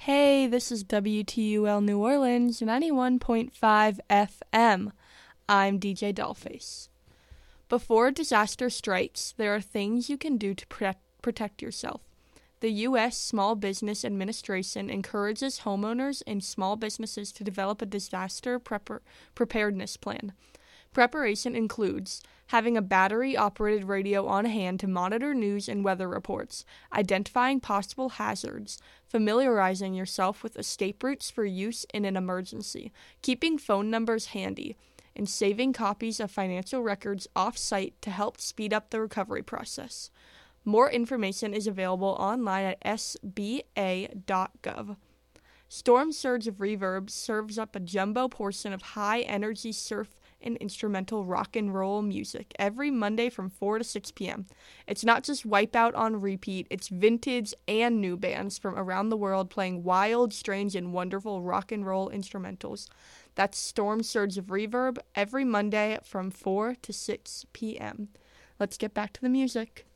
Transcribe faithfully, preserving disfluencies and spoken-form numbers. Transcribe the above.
Hey, this is W T U L New Orleans, ninety-one point five F M. I'm D J Dollface. Before a disaster strikes, there are things you can do to protect, protect yourself. The U S Small Business Administration encourages homeowners and small businesses to develop a disaster prepar- preparedness plan. Preparation includes having a battery-operated radio on hand to monitor news and weather reports, identifying possible hazards, familiarizing yourself with escape routes for use in an emergency, keeping phone numbers handy, and saving copies of financial records off-site to help speed up the recovery process. More information is available online at s b a dot gov. Storm Surge of Reverb serves up a jumbo portion of high-energy surf and instrumental rock and roll music every Monday from four to six p.m. It's not just Wipeout on repeat, it's vintage and new bands from around the world playing wild, strange, and wonderful rock and roll instrumentals. That's Storm Surge of Reverb every Monday from four to six p.m. Let's get back to the music.